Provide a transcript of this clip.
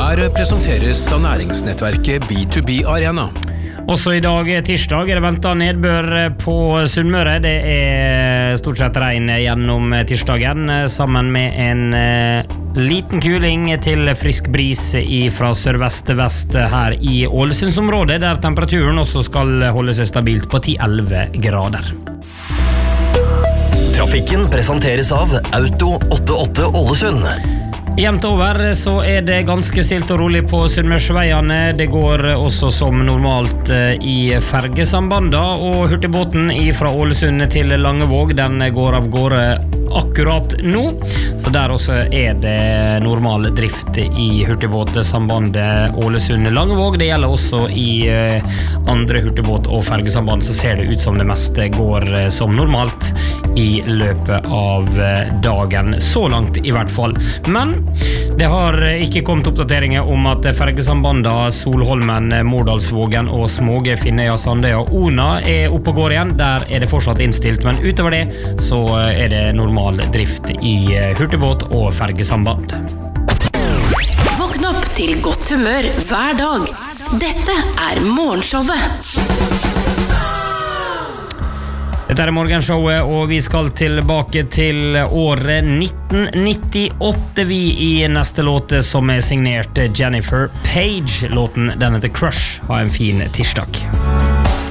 presenteres av næringsnettverket B2B Arena. Også i dag, tirsdag, det ventet nedbør på Sunnmøre. Det stort sett regn gjennom tirsdagen, sammen med en liten kuling til frisk bris fra sørvest til vest her i Ålesundsområdet, der temperaturen også skal holde seg stabilt på 10-11 grader. Trafikken presenteres av Auto 88 Ålesund. Jevnt over så det ganske stilt og rolig på Sunnmørsveiene. Det går også som normalt i fergesambanda, og hurtigbåten fra Ålesund til Langevåg, den går av gårde akkurat nå. Så der også det normal drift i hurtigbåtsambandet Ålesund-Langevåg. Det gjelder også i andre hurtigbåt- og fergesamband, så ser det ut som det meste går som normalt i løpet av dagen. Så langt i hvert fall. Men det har ikke kommet oppdateringer om at fergesambanda Solholmen, Mordalsvågen og Småge, Finnøya, Sandøya og Ona oppe og går igjen. Der det fortsatt innstilt, men utover det så det normal drift i hurtigbåt og fergesamband. Våkn opp til godt humør hver dag. Dette Morgenshowet. Dette Morgenshowet, og vi skal tilbake til året 1998 vi i neste låt som signert Jennifer Page. Låten den heter Crush. Ha en fin tirsdag.